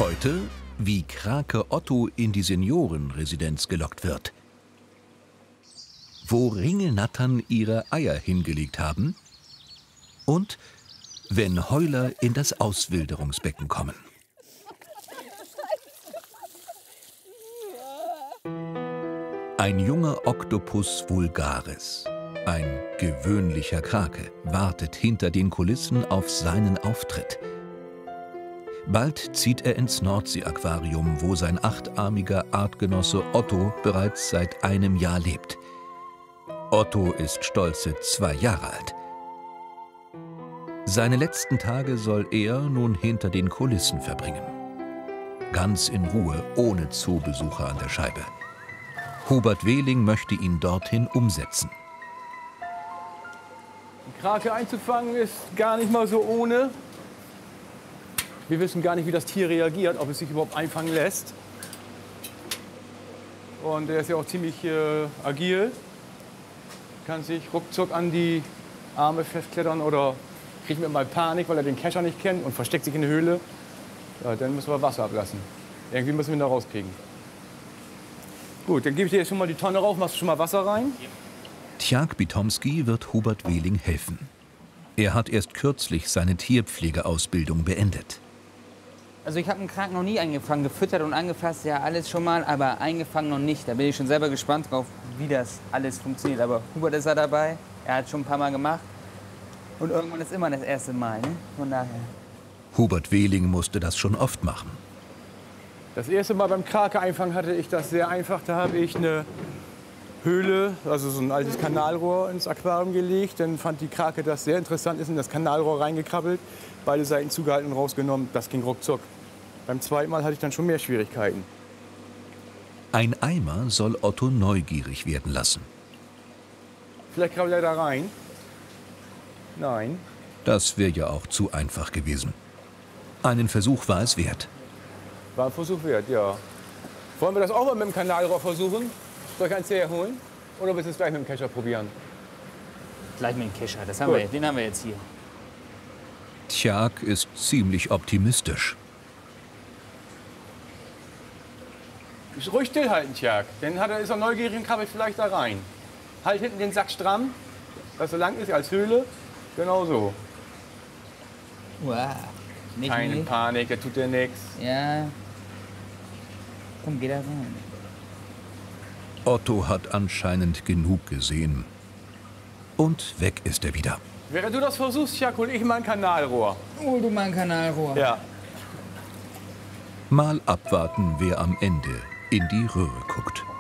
Heute, wie Krake Otto in die Seniorenresidenz gelockt wird. Wo Ringelnattern ihre Eier hingelegt haben. Und wenn Heuler in das Auswilderungsbecken kommen. Ein junger Octopus vulgaris, ein gewöhnlicher Krake, wartet hinter den Kulissen auf seinen Auftritt. Bald zieht er ins Nordsee-Aquarium, wo sein achtarmiger Artgenosse Otto bereits seit einem Jahr lebt. Otto ist stolze 2 Jahre alt. Seine letzten Tage soll er nun hinter den Kulissen verbringen. Ganz in Ruhe, ohne Zoobesucher an der Scheibe. Hubert Wehling möchte ihn dorthin umsetzen. Die Krake einzufangen ist gar nicht mal so ohne. Wir wissen gar nicht, wie das Tier reagiert, ob es sich überhaupt einfangen lässt. Und er ist ja auch ziemlich agil. Kann sich ruckzuck an die Arme festklettern oder kriegt mir mal Panik, weil er den Kescher nicht kennt und versteckt sich in der Höhle. Ja, dann müssen wir Wasser ablassen. Irgendwie müssen wir ihn da rauskriegen. Gut, dann gebe ich dir jetzt schon mal die Tonne rauf. Machst du schon mal Wasser rein? Tjag Bitomski wird Hubert Wehling helfen. Er hat erst kürzlich seine Tierpflegeausbildung beendet. Also ich habe einen Kraken noch nie eingefangen, gefüttert und angefasst, ja alles schon mal, aber eingefangen noch nicht. Da bin ich schon selber gespannt drauf, wie das alles funktioniert. Aber Hubert ist da dabei, er hat schon ein paar Mal gemacht. Und irgendwann ist immer das erste Mal, ne? Von daher. Hubert Wehling musste das schon oft machen. Das erste Mal beim Krake einfangen hatte ich das sehr einfach. Da habe ich eine Höhle, also so ein altes Kanalrohr ins Aquarium gelegt. Dann fand die Krake das sehr interessant, ist in das Kanalrohr reingekrabbelt, beide Seiten zugehalten und rausgenommen. Das ging ruckzuck. Beim zweiten Mal hatte ich dann schon mehr Schwierigkeiten. Ein Eimer soll Otto neugierig werden lassen. Vielleicht krabbelt er da rein. Nein. Das wäre ja auch zu einfach gewesen. Einen Versuch war es wert. War ein Versuch wert, ja. Wollen wir das auch mal mit dem Kanalrohr versuchen? Soll ich eins herholen? Oder willst du es gleich mit dem Kescher probieren? Gleich mit dem Kescher, den haben wir jetzt hier. Tjag ist ziemlich optimistisch. Ruhig stillhalten, Tjag. Dann ist er neugierig und krabbelt vielleicht da rein. Halt hinten den Sack stramm, dass er so lang ist als Höhle. Genau so. Wow. Keine Panik, er tut dir nichts. Ja. Komm, geh da rein. Otto hat anscheinend genug gesehen. Und weg ist er wieder. Während du das versuchst, Tjag, hol ich mal ein Kanalrohr. Hol du mal ein Kanalrohr. Ja. Mal abwarten, wer am Ende in die Röhre guckt.